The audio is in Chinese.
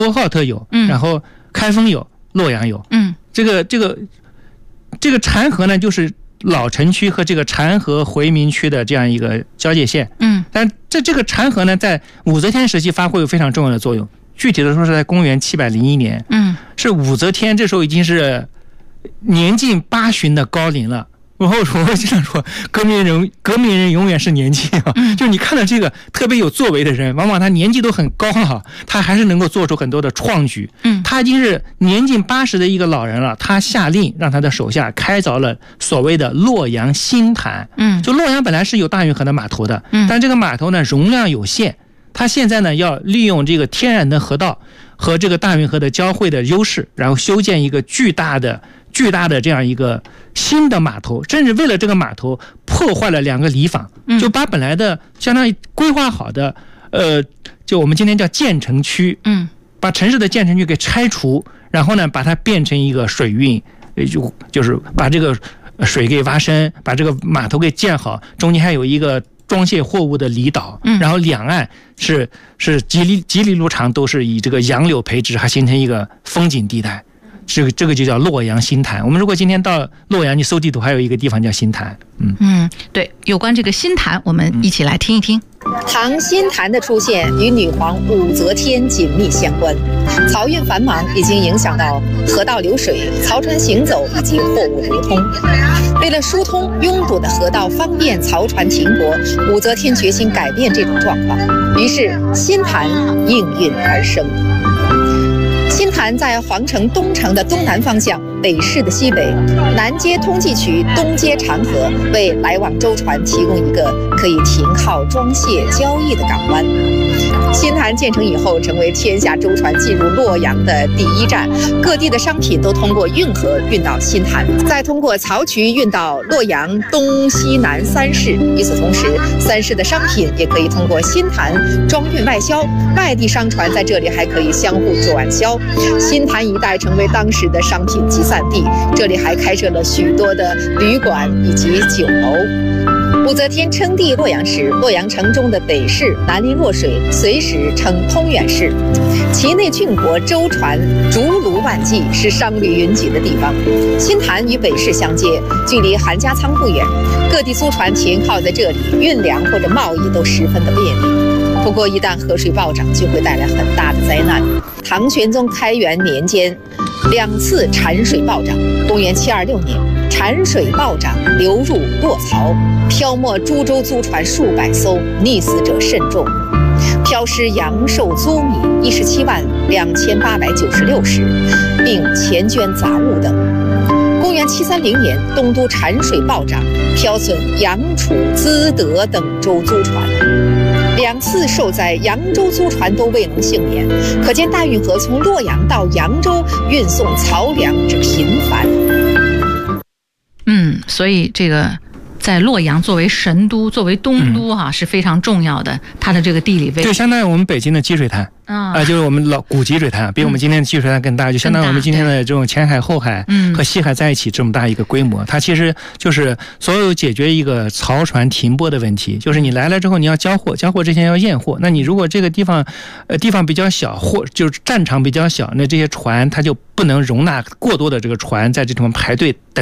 呼和浩特有，然后开封有，洛阳有。这个禅河呢，就是老城区和这个禅河回民区的这样一个交界线。但这个禅河呢，在武则天时期发挥有非常重要的作用。具体的说是在公元701年，是武则天这时候已经是年近80的高龄了。我经常说，革命人永远是年轻啊。就你看到这个特别有作为的人，往往他年纪都很高了，他还是能够做出很多的创举。他已经是年近80的一个老人了，他下令让他的手下开凿了所谓的洛阳新潭。就洛阳本来是有大运河的码头的，但这个码头呢容量有限，他现在呢要利用这个天然的河道和这个大运河的交汇的优势，然后修建一个巨大的这样一个新的码头，甚至为了这个码头破坏了2个里坊，就把本来的相当于规划好的就我们今天叫建成区，把城市的建成区给拆除，然后呢把它变成一个水运，就是把这个水给挖深，把这个码头给建好，中间还有一个装卸货物的离岛，然后两岸是几里路长，都是以这个杨柳培植，还形成一个风景地带。这个就叫洛阳新潭。我们如果今天到洛阳，你搜地图，还有一个地方叫新潭。 对，有关这个新潭，我们一起来听一听。 唐新潭的出现与女皇武则天紧密相关，漕运繁忙已经影响到河道流水、漕船行走以及货物流通。为了疏通拥堵的河道，方便漕船停泊，武则天决心改变这种状况，于是新潭应运而生。新潭在皇城东城的东南方向，北市的西北，南接通济渠，东接长河，为来往舟船提供一个可以停靠、装卸、交易的港湾。新潭建成以后，成为天下舟船进入洛阳的第一站，各地的商品都通过运河运到新潭，再通过漕渠运到洛阳东西南3市。与此同时，3市的商品也可以通过新潭装运外销，外地商船在这里还可以相互转销。新潭一带成为当时的商品集散地，这里还开设了许多的旅馆以及酒楼。武则天称帝洛阳时，洛阳城中的北市南临洛水，隋时称通远市，其内郡国舟船竹庐万计，是商旅云集的地方。新潭与北市相接，距离韩家仓不远，各地租船停靠在这里，运粮或者贸易都十分的便利。不过一旦河水暴涨，就会带来很大的灾难。唐玄宗开元年间，2次产水暴涨。公元726年，产水暴涨，流入洛漕，漂没株洲租船数百艘，溺死者甚众。漂失阳寿租米172896石，并钱捐杂物等。公元730年，东都产水暴涨，漂损阳楚、资德等州租船。2次受灾，扬州租船都未能幸免，可见大运河从洛阳到扬州运送漕粮之频繁。 所以这个在洛阳作为神都、作为东都是非常重要的，它的这个地理位置， 就相当于我们北京的积水潭就是我们老古积水潭，比我们今天的积水潭更大，就相当于我们今天的这种前海、后海和西海在一起这么大一个规模。它其实就是所有解决一个漕船停泊的问题，就是你来了之后你要交货，交货之前要验货。那你如果这个地方比较小，或就是战场比较小，那这些船它就不能容纳过多的这个船在这地方排队等